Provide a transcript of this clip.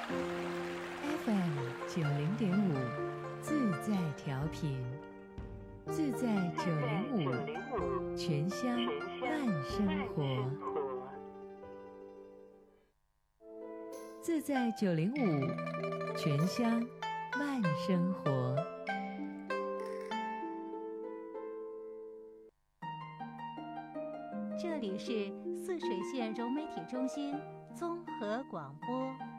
FM90.5，自在调频，自在905，全乡慢生活。自在905，全乡慢生活。 这里是泗水县融媒体中心综合广播。